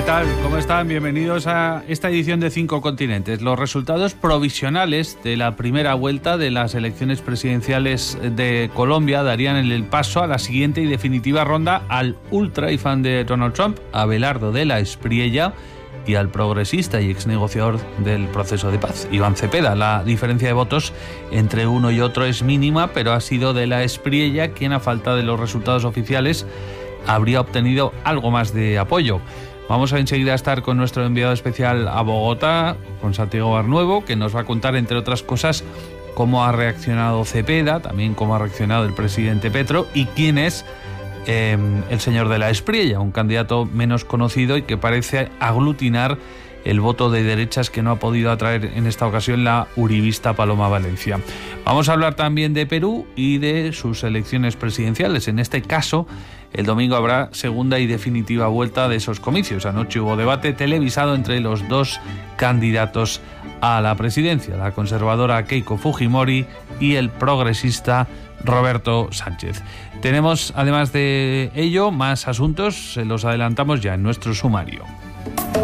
tal? ¿Cómo están? Bienvenidos a esta edición de 5 Continentes. Los resultados provisionales de la primera vuelta de las elecciones presidenciales de Colombia darían el paso a la siguiente y definitiva ronda al ultra y fan de Donald Trump, Abelardo de la Espriella, y al progresista y exnegociador del proceso de paz, Iván Cepeda. La diferencia de votos entre uno y otro es mínima, pero ha sido de la Espriella quien, a falta de los resultados oficiales, habría obtenido algo más de apoyo. Vamos a enseguida estar con nuestro enviado especial a Bogotá, con Santiago Barnuevo, que nos va a contar, entre otras cosas, cómo ha reaccionado Cepeda, también cómo ha reaccionado el presidente Petro y quién es el señor de la Espriella, un candidato menos conocido y que parece aglutinar el voto de derechas que no ha podido atraer en esta ocasión la uribista Paloma Valencia. Vamos a hablar también de Perú y de sus elecciones presidenciales. En este caso, el domingo habrá segunda y definitiva vuelta de esos comicios. Anoche hubo debate televisado entre los dos candidatos a la presidencia, la conservadora Keiko Fujimori y el progresista Roberto Sánchez. Tenemos, además de ello, más asuntos, se los adelantamos ya en nuestro sumario.